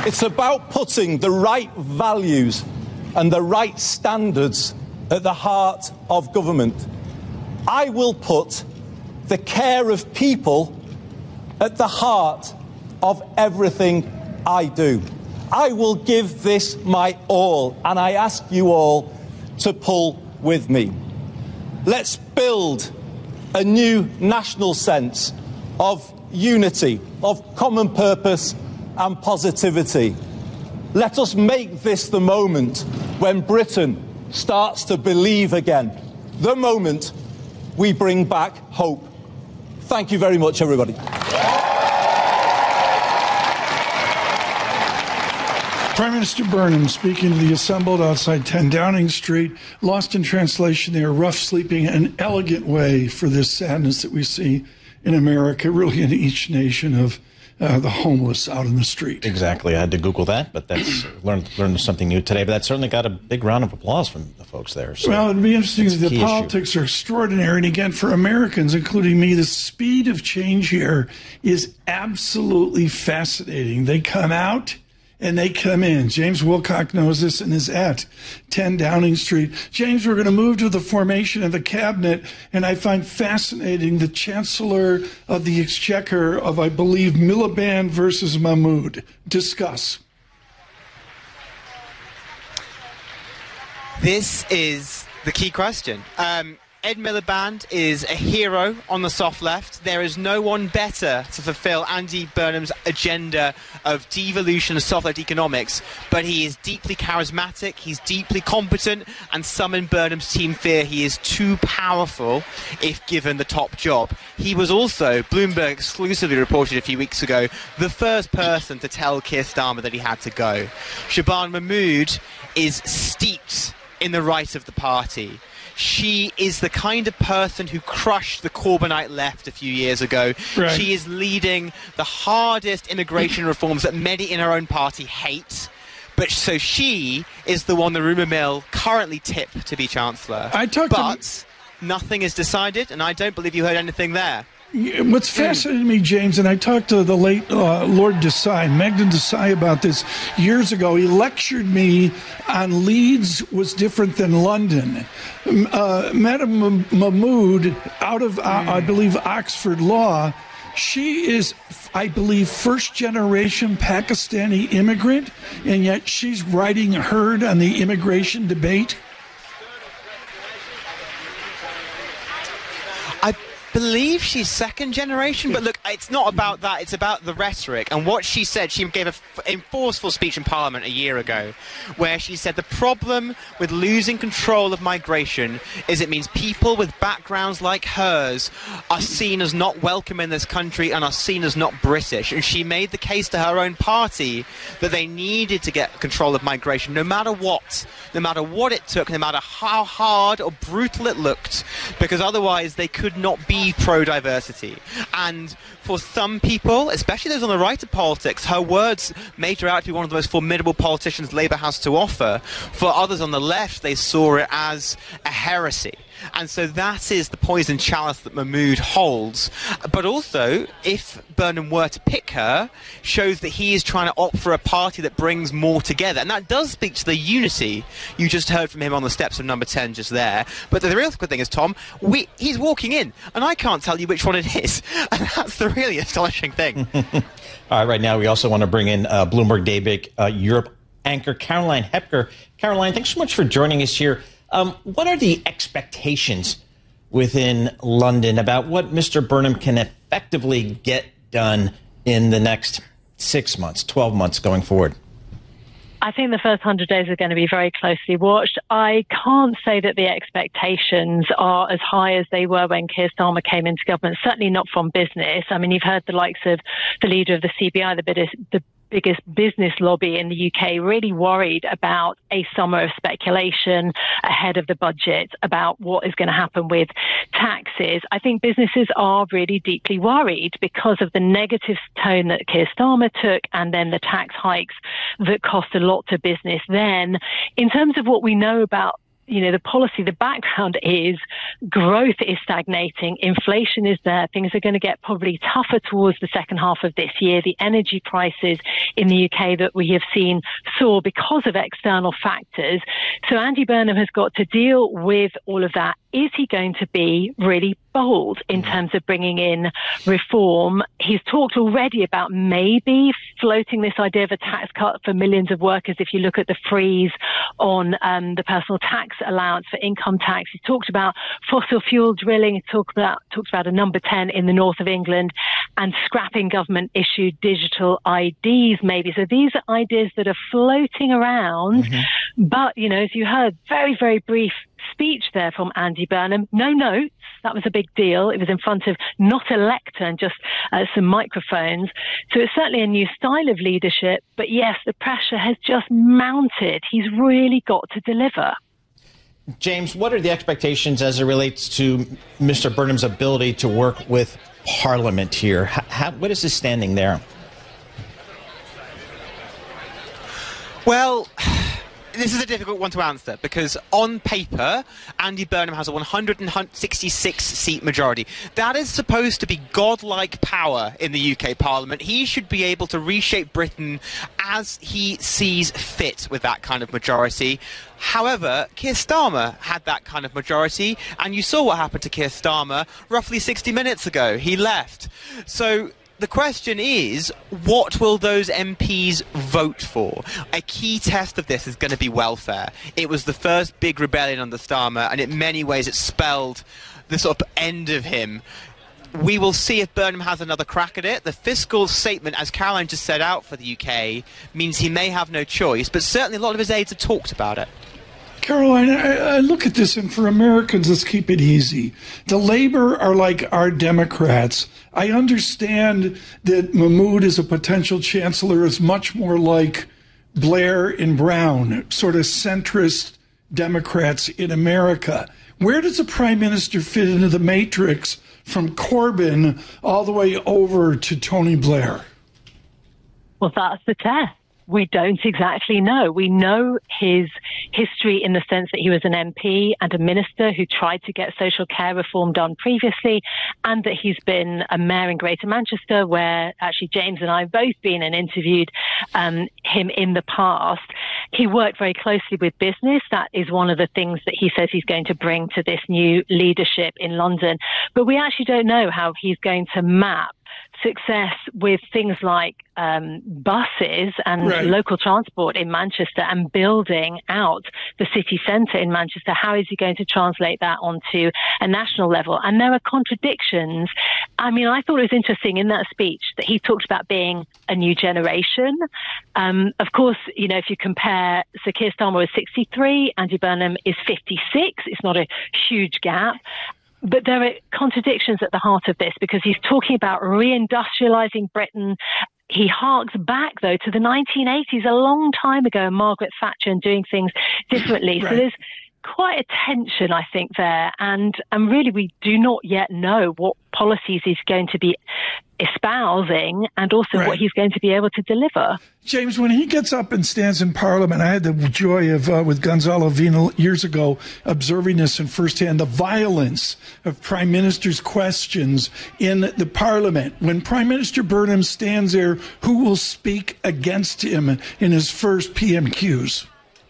It's about putting the right values and the right standards at the heart of government. I will put the care of people at the heart of everything I do. I will give this my all, and I ask you all to pull with me. Let's build a new national sense of unity, of common purpose and positivity. Let us make this the moment when Britain starts to believe again, the moment we bring back hope. Thank you very much, everybody. Prime Minister Burnham speaking to the assembled outside 10 Downing Street. Lost in translation there, rough sleeping, an elegant way for this sadness that we see in America, really in each nation, of the homeless out in the street. Exactly. I had to Google that, but that's learned something new today. But that certainly got a big round of applause from the folks there. So well, it'd be interesting. The politics are extraordinary. And again, for Americans, including me, the speed of change here is absolutely fascinating. They come out and they come in. James Wilcock knows this and is at 10 Downing Street. James, we're going to move to the formation of the cabinet, and I find fascinating the Chancellor of the Exchequer of, I believe, Miliband versus Mahmood. Discuss. This is the key question. Ed Miliband is a hero on the soft left. There is no one better to fulfill Andy Burnham's agenda of devolution of soft left economics, but he is deeply charismatic, he's deeply competent, and some in Burnham's team fear he is too powerful if given the top job. He was also, Bloomberg exclusively reported a few weeks ago, the first person to tell Keir Starmer that he had to go. Shabana Mahmood is steeped in the right of the party. She is the kind of person who crushed the Corbynite left a few years ago. Right. She is leading the hardest immigration reforms that many in her own party hate. But so she is the one the rumour mill currently tip to be Chancellor. But nothing is decided, and I don't believe you heard anything there. What's fascinating to me, James, and I talked to the late Lord Desai, Meghdad Desai, about this years ago. He lectured me on Leeds was different than London. Madam Mahmood, out of, I believe, Oxford Law, she is, I believe, first-generation Pakistani immigrant, and yet she's riding herd on the immigration debate. I believe she's second generation, but look, it's not about that, it's about the rhetoric. And what she said, she gave a forceful speech in Parliament a year ago, where she said the problem with losing control of migration is it means people with backgrounds like hers are seen as not welcome in this country and are seen as not British. And she made the case to her own party that they needed to get control of migration, no matter what it took, no matter how hard or brutal it looked, because otherwise they could not be pro-diversity. And for some people, especially those on the right of politics, her words made her out to be one of the most formidable politicians Labour has to offer. For others on the left, they saw it as a heresy. And so that is the poison chalice that Mahmood holds. But also, if Burnham were to pick her, shows that he is trying to opt for a party that brings more together. And that does speak to the unity you just heard from him on the steps of number 10 just there. But the real good thing is, Tom, he's walking in, and I can't tell you which one it is. And that's the really astonishing thing. All right, right now we also want to bring in Bloomberg Daybreak Europe anchor Caroline Hepker. Caroline, thanks so much for joining us here. What are the expectations within London about what Mr. Burnham can effectively get done in the next 6 months, 12 months going forward? I think the first 100 days are going to be very closely watched. I can't say that the expectations are as high as they were when Keir Starmer came into government, certainly not from business. I mean, you've heard the likes of the leader of the CBI, the biggest business lobby in the UK, really worried about a summer of speculation ahead of the budget about what is going to happen with taxes. I think businesses are really deeply worried because of the negative tone that Keir Starmer took and then the tax hikes that cost a lot to business then. In terms of what we know about the policy, the background is growth is stagnating, inflation is there, things are going to get probably tougher towards the second half of this year. The energy prices in the UK that we have seen soar because of external factors. So Andy Burnham has got to deal with all of that. Is he going to be really bold in terms of bringing in reform? He's talked already about maybe floating this idea of a tax cut for millions of workers. If you look at the freeze on the personal tax allowance for income tax, he's talked about fossil fuel drilling. He talked about a number 10 in the north of England and scrapping government-issued digital IDs maybe. So these are ideas that are floating around. But, as you heard, very, very brief speech there from Andy Burnham. No notes. That was a big deal. It was in front of not a lectern, just some microphones. So it's certainly a new style of leadership. But yes, the pressure has just mounted. He's really got to deliver. James, what are the expectations as it relates to Mr. Burnham's ability to work with Parliament here? What is his standing there? Well, this is a difficult one to answer because on paper, Andy Burnham has a 166-seat majority. That is supposed to be godlike power in the UK Parliament. He should be able to reshape Britain as he sees fit with that kind of majority. However, Keir Starmer had that kind of majority, and you saw what happened to Keir Starmer roughly 60 minutes ago. He left. So the question is, what will those MPs vote for? A key test of this is going to be welfare. It was the first big rebellion under Starmer, and in many ways it spelled the sort of end of him. We will see if Burnham has another crack at it. The fiscal statement, as Caroline just set out for the UK, means he may have no choice, but certainly a lot of his aides have talked about it. Caroline, I look at this, and for Americans, let's keep it easy. The Labour are like our Democrats. I understand that Mahmood as a potential chancellor is much more like Blair and Brown, sort of centrist Democrats in America. Where does the prime minister fit into the matrix from Corbyn all the way over to Tony Blair? Well, that's the test. We don't exactly know. We know his history in the sense that he was an MP and a minister who tried to get social care reform done previously, and that he's been a mayor in Greater Manchester, where actually James and I have both been and interviewed him in the past. He worked very closely with business. That is one of the things that he says he's going to bring to this new leadership in London. But we actually don't know how he's going to map success with things like buses and local transport in Manchester and building out the city centre in Manchester. How is he going to translate that onto a national level? And there are contradictions. I mean, I thought it was interesting in that speech that he talked about being a new generation. Of course, if you compare, Sir Keir Starmer was 63, Andy Burnham is 56. It's not a huge gap. But there are contradictions at the heart of this because he's talking about reindustrializing Britain. He harks back, though, to the 1980s, a long time ago, Margaret Thatcher, and doing things differently. So there's quite a tension, I think, there. And really, we do not yet know what policies he's going to be espousing and also what he's going to be able to deliver. James, when he gets up and stands in Parliament, I had the joy of, with Gonzalo Vina years ago, observing this in firsthand, the violence of Prime Minister's questions in the Parliament. When Prime Minister Burnham stands there, who will speak against him in his first PMQs?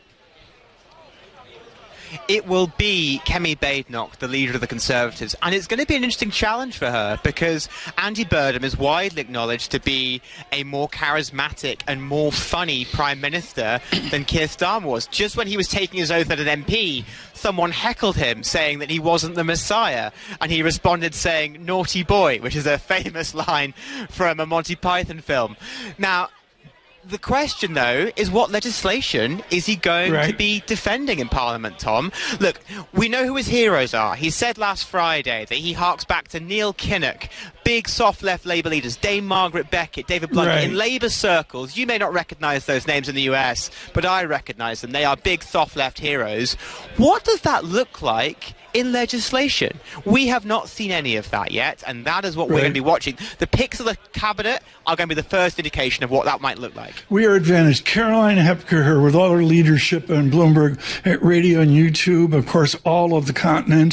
It will be Kemi Badenoch, the leader of the Conservatives, and it's going to be an interesting challenge for her because Andy Burnham is widely acknowledged to be a more charismatic and more funny Prime Minister than Keir Starmer was. Just when he was taking his oath as an MP, someone heckled him saying that he wasn't the Messiah, and he responded saying, "Naughty boy," which is a famous line from a Monty Python film. Now, the question, though, is what legislation is he going to be defending in Parliament, Tom? Look, we know who his heroes are. He said last Friday that he harks back to Neil Kinnock, big soft left Labour leaders, Dame Margaret Beckett, David Blunt. In Labour circles, you may not recognise those names in the US, but I recognise them. They are big soft left heroes. What does that look like in legislation. We have not seen any of that yet, and that is what we're going to be watching. The picks of the cabinet are going to be the first indication of what that might look like. We are advantaged. Caroline Hepker, with all her leadership on Bloomberg Radio and YouTube, of course, all of the continent.